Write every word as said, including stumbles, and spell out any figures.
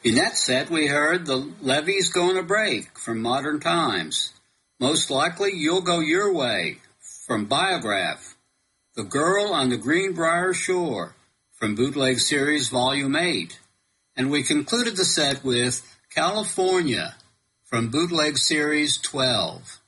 In that set, we heard The Levee's Gonna Break from Modern Times. Most Likely You'll Go Your Way from Biograph. The Girl on the Greenbrier Shore from Bootleg Series Volume eight. And we concluded the set with California from Bootleg Series twelve.